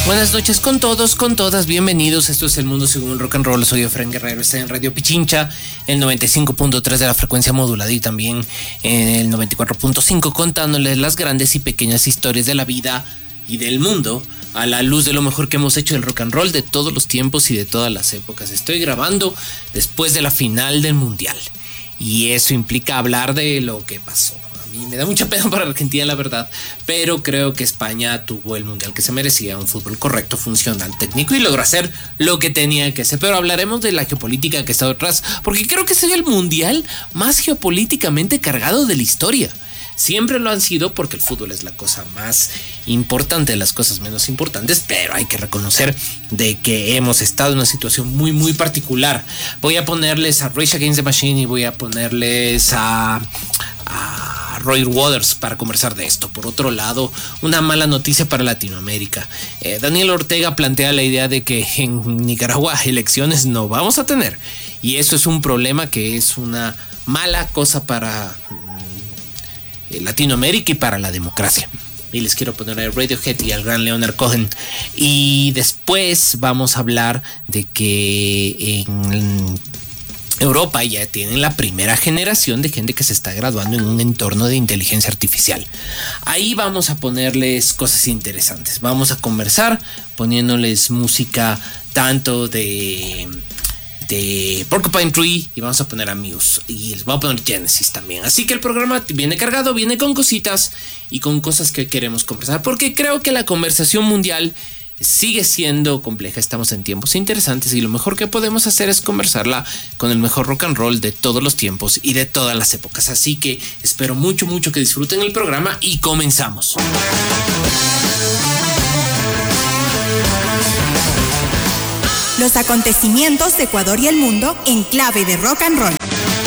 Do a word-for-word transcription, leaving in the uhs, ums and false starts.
Buenas noches con todos, con todas, bienvenidos. Esto es El Mundo Según Rock and Roll. Soy Efraín Guerrero, está en Radio Pichincha, el noventa y cinco punto tres de la frecuencia modulada y también en el noventa y cuatro punto cinco, contándoles las grandes y pequeñas historias de la vida y del mundo a la luz de lo mejor que hemos hecho del rock and roll de todos los tiempos y de todas las épocas. Estoy grabando después de la final del Mundial y eso implica hablar de lo que pasó. Y me da mucha pena para Argentina, la verdad, pero creo que España tuvo el mundial que se merecía, un fútbol correcto, funcional, técnico y logró hacer lo que tenía que hacer. Pero hablaremos de la geopolítica que está detrás, porque creo que es el mundial más geopolíticamente cargado de la historia. Siempre lo han sido porque el fútbol es la cosa más importante de las cosas menos importantes, pero hay que reconocer de que hemos estado en una situación muy muy particular. Voy a ponerles a Rage Against the Machine y voy a ponerles a, a Roy Waters para conversar de esto. Por otro lado, una mala noticia para Latinoamérica. eh, Daniel Ortega plantea la idea de que en Nicaragua elecciones no vamos a tener, y eso es un problema que es una mala cosa para Latinoamérica y para la democracia. Y les quiero poner a Radiohead y al gran Leonard Cohen. Y después vamos a hablar de que en Europa ya tienen la primera generación de gente que se está graduando en un entorno de inteligencia artificial. Ahí vamos a ponerles cosas interesantes. Vamos a conversar poniéndoles música tanto de... de Porcupine Tree y vamos a poner a Muse y les voy a poner Genesis también. Así que el programa viene cargado, viene con cositas y con cosas que queremos conversar, porque creo que la conversación mundial sigue siendo compleja. Estamos en tiempos interesantes y lo mejor que podemos hacer es conversarla con el mejor rock and roll de todos los tiempos y de todas las épocas. Así que espero mucho mucho que disfruten el programa y comenzamos. Los acontecimientos de Ecuador y el mundo en clave de rock and roll.